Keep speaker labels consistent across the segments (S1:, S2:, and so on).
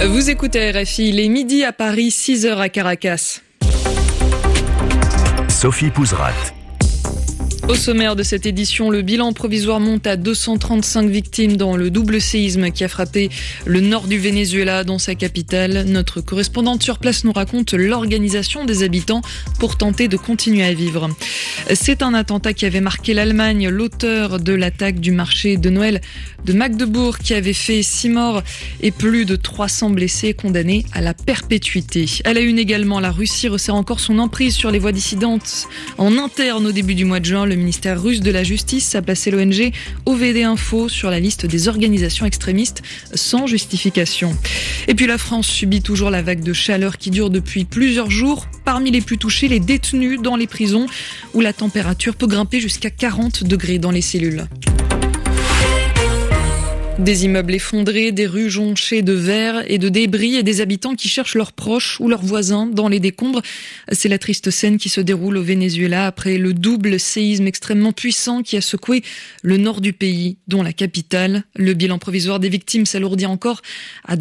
S1: Vous écoutez RFI, il est midi à Paris, 6h à Caracas.
S2: Sophie Pouzrat.
S1: Au sommaire de cette édition, le bilan provisoire monte à 235 victimes dans le double séisme qui a frappé le nord du Venezuela, dans sa capitale. Notre correspondante sur place nous raconte l'organisation des habitants pour tenter de continuer à vivre. C'est un attentat qui avait marqué l'Allemagne. L'auteur de l'attaque du marché de Noël de Magdebourg, qui avait fait 6 morts et plus de 300 blessés, condamnés à la perpétuité. À la une également, la Russie resserre encore son emprise sur les voix dissidentes en interne au début du mois de juin. Le ministère russe de la Justice a placé l'ONG OVD Info sur la liste des organisations extrémistes sans justification. Et puis la France subit toujours la vague de chaleur qui dure depuis plusieurs jours. Parmi les plus touchés, les détenus dans les prisons où la température peut grimper jusqu'à 40 degrés dans les cellules. Des immeubles effondrés, des rues jonchées de verre et de débris et des habitants qui cherchent leurs proches ou leurs voisins dans les décombres. C'est la triste scène qui se déroule au Venezuela après le double séisme extrêmement puissant qui a secoué le nord du pays, dont la capitale. Le bilan provisoire des victimes s'alourdit encore à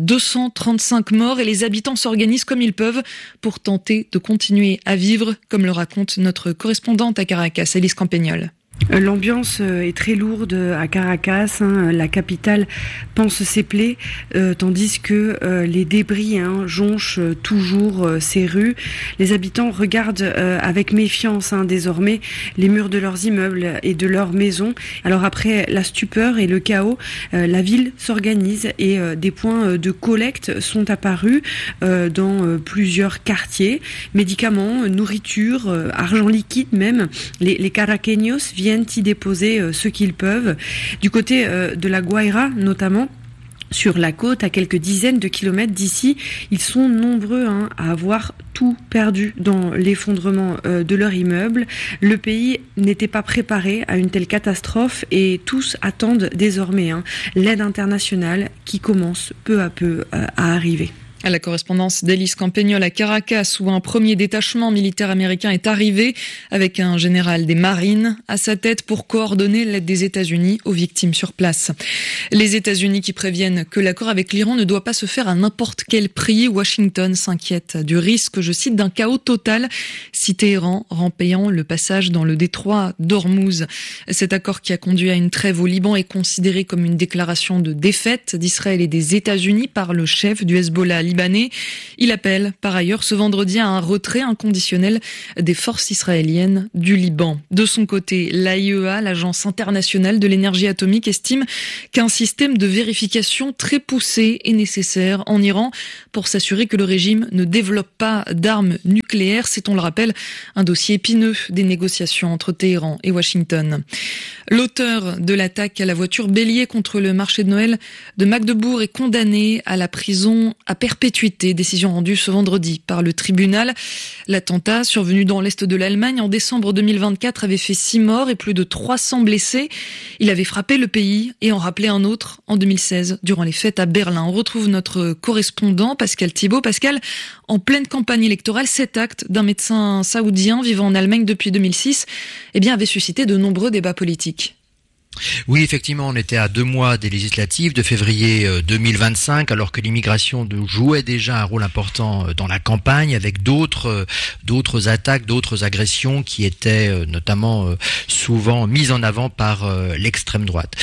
S1: 235 morts et les habitants s'organisent comme ils peuvent pour tenter de continuer à vivre, comme le raconte notre correspondante à Caracas, Élise Campagnol.
S3: L'ambiance est très lourde à Caracas, la capitale panse ses plaies, tandis que les débris jonchent toujours ces rues. Les habitants regardent avec méfiance désormais les murs de leurs immeubles et de leurs maisons. Alors après la stupeur et le chaos, la ville s'organise et des points de collecte sont apparus dans plusieurs quartiers. Médicaments, nourriture, argent liquide même. Les caraqueños viennent y déposer ce qu'ils peuvent. Du côté de la Guaira notamment, sur la côte, à quelques dizaines de kilomètres d'ici, ils sont nombreux à avoir tout perdu dans l'effondrement de leur immeuble. Le pays n'était pas préparé à une telle catastrophe et tous attendent désormais l'aide internationale qui commence peu à peu à arriver.
S1: À la correspondance d'Élise Campagnol à Caracas, où un premier détachement militaire américain est arrivé avec un général des marines à sa tête pour coordonner l'aide des États-Unis aux victimes sur place. Les États-Unis qui préviennent que l'accord avec l'Iran ne doit pas se faire à n'importe quel prix. Washington s'inquiète du risque, je cite, d'un chaos total si Téhéran rend payant le passage dans le détroit d'Ormuz. Cet accord qui a conduit à une trêve au Liban est considéré comme une déclaration de défaite d'Israël et des États-Unis par le chef du Hezbollah libanais. Il appelle par ailleurs ce vendredi à un retrait inconditionnel des forces israéliennes du Liban. De son côté, l'AIEA, l'Agence internationale de l'énergie atomique, estime qu'un système de vérification très poussé est nécessaire en Iran pour s'assurer que le régime ne développe pas d'armes nucléaires. C'est, on le rappelle, un dossier épineux des négociations entre Téhéran et Washington. L'auteur de l'attaque à la voiture bélier contre le marché de Noël de Magdebourg est condamné à la prison à perpétuité, décision rendue ce vendredi par le tribunal. L'attentat, survenu dans l'est de l'Allemagne en décembre 2024, avait fait 6 morts et plus de 300 blessés. Il avait frappé le pays et en rappelé un autre en 2016, durant les fêtes à Berlin. On retrouve notre correspondant Pascal Thibault. Pascal, en pleine campagne électorale, cet acte d'un médecin saoudien vivant en Allemagne depuis 2006 avait suscité de nombreux débats politiques.
S4: Oui, effectivement, on était à 2 mois des législatives de février 2025, alors que l'immigration jouait déjà un rôle important dans la campagne, avec d'autres attaques, d'autres agressions qui étaient notamment souvent mises en avant par l'extrême droite.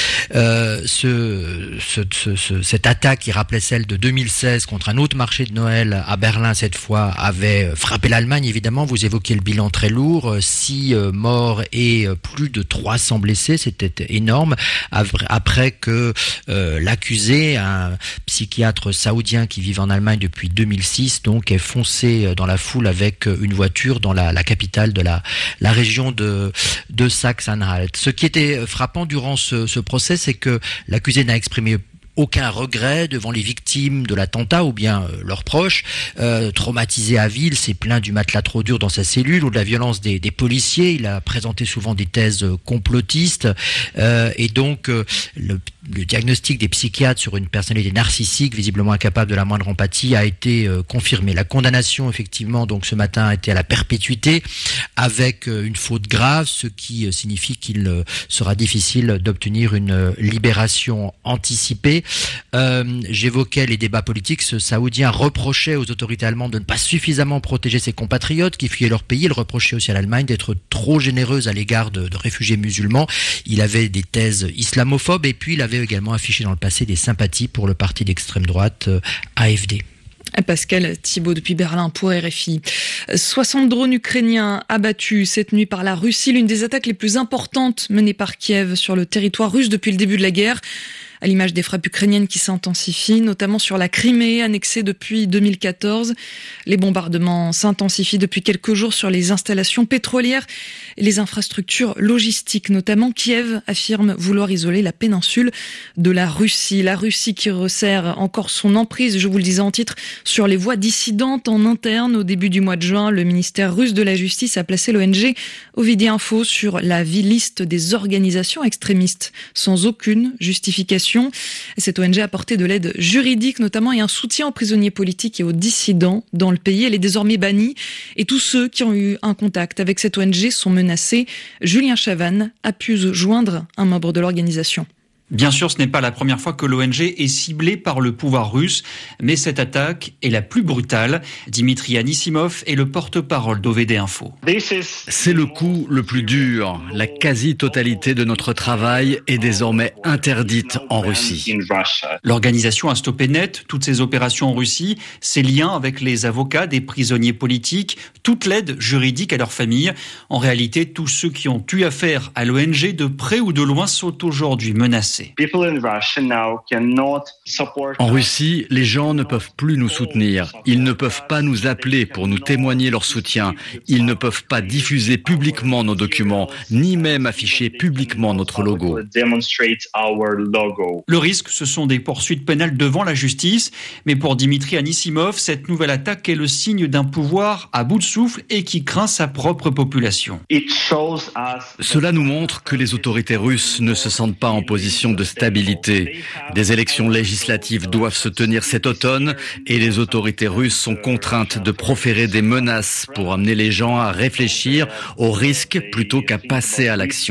S4: Cette attaque qui rappelait celle de 2016 contre un autre marché de Noël à Berlin, cette fois, avait frappé l'Allemagne, évidemment. Vous évoquiez le bilan très lourd, 6 morts et plus de 300 blessés, c'était énorme, après que l'accusé, un psychiatre saoudien qui vit en Allemagne depuis 2006, donc est foncé dans la foule avec une voiture dans la capitale de la région de Sachsen-Anhalt. Ce qui était frappant durant ce procès, c'est que l'accusé n'a exprimé aucun regret devant les victimes de l'attentat ou bien leurs proches. Traumatisé à vie, il s'est plaint du matelas trop dur dans sa cellule ou de la violence des policiers. Il a présenté souvent des thèses complotistes et donc le diagnostic des psychiatres sur une personnalité narcissique, visiblement incapable de la moindre empathie, a été confirmé. La condamnation, effectivement, donc ce matin, a été à la perpétuité avec une faute grave, ce qui signifie qu'il sera difficile d'obtenir une libération anticipée. J'évoquais les débats politiques. Ce Saoudien reprochait aux autorités allemandes de ne pas suffisamment protéger ses compatriotes qui fuyaient leur pays. Il reprochait aussi à l'Allemagne d'être trop généreuse à l'égard de réfugiés musulmans. Il avait des thèses islamophobes et puis il avait également affiché dans le passé des sympathies pour le parti d'extrême droite AfD.
S1: Pascal Thibault depuis Berlin pour RFI. 60 drones ukrainiens abattus cette nuit par la Russie, l'une des attaques les plus importantes menées par Kiev sur le territoire russe depuis le début de la guerre. À l'image des frappes ukrainiennes qui s'intensifient, notamment sur la Crimée, annexée depuis 2014. Les bombardements s'intensifient depuis quelques jours sur les installations pétrolières et les infrastructures logistiques. Notamment, Kiev affirme vouloir isoler la péninsule de la Russie. La Russie qui resserre encore son emprise, je vous le disais en titre, sur les voies dissidentes en interne. Au début du mois de juin, le ministère russe de la Justice a placé l'ONG Ovidie Info sur la liste des organisations extrémistes, sans aucune justification. Cette ONG a apporté de l'aide juridique notamment et un soutien aux prisonniers politiques et aux dissidents dans le pays. Elle est désormais bannie et tous ceux qui ont eu un contact avec cette ONG sont menacés. Julien Chavannes a pu joindre un membre de l'organisation.
S2: Bien sûr, ce n'est pas la première fois que l'ONG est ciblée par le pouvoir russe, mais cette attaque est la plus brutale. Dimitri Anisimov est le porte-parole d'OVD Info.
S5: C'est le coup le plus dur. La quasi-totalité de notre travail est désormais interdite en Russie.
S2: L'organisation a stoppé net toutes ses opérations en Russie, ses liens avec les avocats des prisonniers politiques, toute l'aide juridique à leurs familles. En réalité, tous ceux qui ont eu affaire à l'ONG de près ou de loin sont aujourd'hui menacés.
S5: En Russie, les gens ne peuvent plus nous soutenir. Ils ne peuvent pas nous appeler pour nous témoigner leur soutien. Ils ne peuvent pas diffuser publiquement nos documents, ni même afficher publiquement notre logo.
S2: Le risque, ce sont des poursuites pénales devant la justice. Mais pour Dimitri Anisimov, cette nouvelle attaque est le signe d'un pouvoir à bout de souffle et qui craint sa propre population.
S5: Cela nous montre que les autorités russes ne se sentent pas en position de stabilité. Des élections législatives doivent se tenir cet automne et les autorités russes sont contraintes de proférer des menaces pour amener les gens à réfléchir aux risques plutôt qu'à passer à l'action.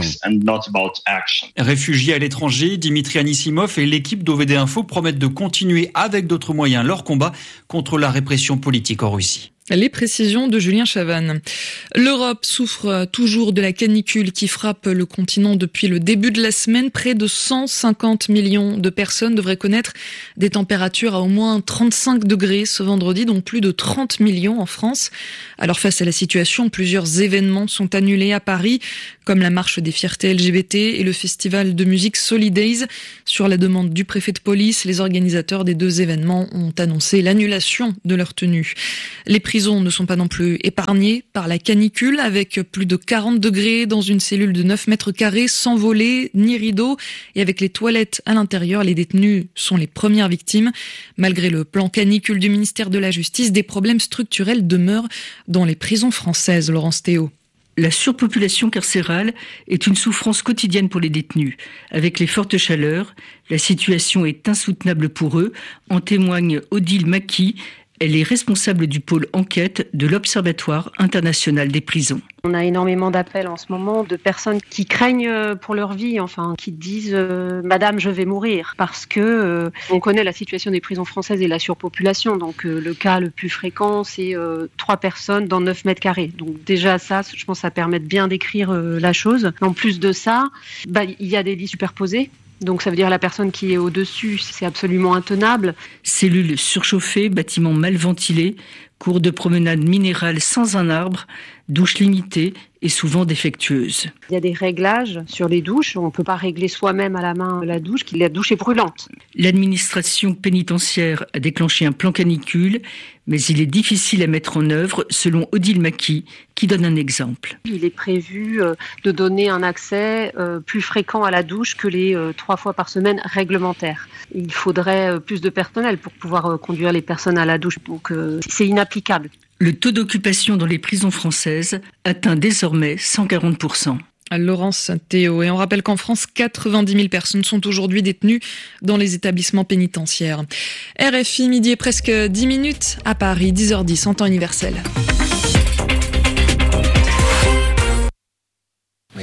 S2: Réfugiés à l'étranger, Dimitri Anisimov et l'équipe d'OVD Info promettent de continuer avec d'autres moyens leur combat contre la répression politique en Russie.
S1: Les précisions de Julien Chavannes. L'Europe souffre toujours de la canicule qui frappe le continent depuis le début de la semaine. Près de 150 millions de personnes devraient connaître des températures à au moins 35 degrés ce vendredi, dont plus de 30 millions en France. Alors face à la situation, plusieurs événements sont annulés à Paris, comme la marche des fiertés LGBT et le festival de musique Solidays. Sur la demande du préfet de police, les organisateurs des deux événements ont annoncé l'annulation de leur tenue. Les prisons ne sont pas non plus épargnées par la canicule, avec plus de 40 degrés dans une cellule de 9 mètres carrés, sans volets ni rideaux, et avec les toilettes à l'intérieur. Les détenus sont les premières victimes. Malgré le plan canicule du ministère de la Justice, des problèmes structurels demeurent dans les prisons françaises. Laurence Théo.
S6: La surpopulation carcérale est une souffrance quotidienne pour les détenus. Avec les fortes chaleurs, la situation est insoutenable pour eux, en témoigne Odile Maki. Elle est responsable du pôle enquête de l'Observatoire international des prisons.
S7: On a énormément d'appels en ce moment de personnes qui craignent pour leur vie, qui disent « Madame, je vais mourir » parce que on connaît la situation des prisons françaises et la surpopulation. Donc le cas le plus fréquent, c'est 3 personnes dans 9 mètres carrés. Donc déjà ça, je pense que ça permet de bien décrire la chose. En plus de ça, il y a des lits superposés. Donc ça veut dire la personne qui est au-dessus, c'est absolument intenable.
S6: Cellules surchauffées, bâtiments mal ventilés, cours de promenade minérale sans un arbre, douches limitées et souvent défectueuses.
S7: Il y a des réglages sur les douches. On ne peut pas régler soi-même à la main la douche est brûlante.
S6: L'administration pénitentiaire a déclenché un plan canicule, mais il est difficile à mettre en œuvre, selon Odile Maki, qui donne un exemple.
S7: Il est prévu de donner un accès plus fréquent à la douche que les 3 fois par semaine réglementaires. Il faudrait plus de personnel pour pouvoir conduire les personnes à la douche. Donc c'est inapplicable.
S6: Le taux d'occupation dans les prisons françaises atteint désormais 140%.
S1: Laurence Théo. Et on rappelle qu'en France, 90 000 personnes sont aujourd'hui détenues dans les établissements pénitentiaires. RFI, midi et presque 10 minutes à Paris, 10h10 en temps universel.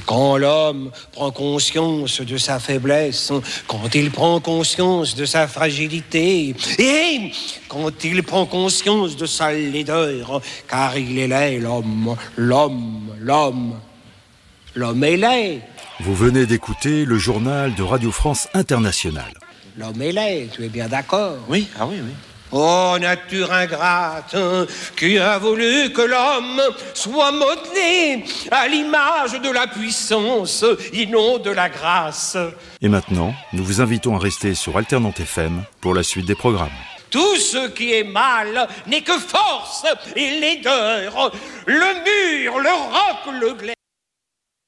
S8: quand l'homme prend conscience de sa faiblesse, quand il prend conscience de sa fragilité, et quand il prend conscience de sa laideur, car il est laid, l'homme est laid.
S9: Vous venez d'écouter le journal de Radio France Internationale.
S8: L'homme est laid, tu es bien d'accord?
S10: Oui, oui.
S8: Oh, nature ingrate, qui a voulu que l'homme soit modelé à l'image de la puissance et non de la grâce.
S9: Et maintenant, nous vous invitons à rester sur Alternante FM pour la suite des programmes.
S8: Tout ce qui est mal n'est que force et laideur. Le mur, le roc, le glaive.